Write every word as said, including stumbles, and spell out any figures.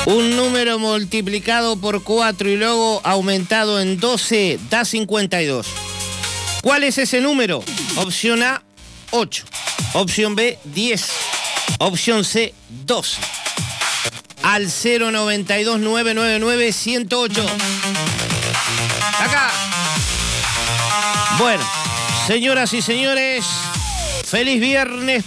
Un número multiplicado por cuatro y luego aumentado en doce da cincuenta y dos. ¿Cuál es ese número? Opción A, ocho. Opción B, diez. Opción C, doce. Al cero noventa y dos, nueve nueve nueve, ciento ocho. Acá. Bueno, señoras y señores, feliz viernes.